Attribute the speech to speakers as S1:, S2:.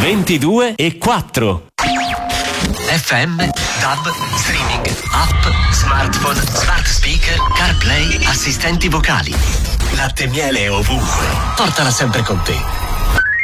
S1: 22 e 4.
S2: FM, DAB, streaming, app, smartphone, smart speaker, CarPlay, assistenti vocali. Latte e miele ovunque. Portala sempre con te.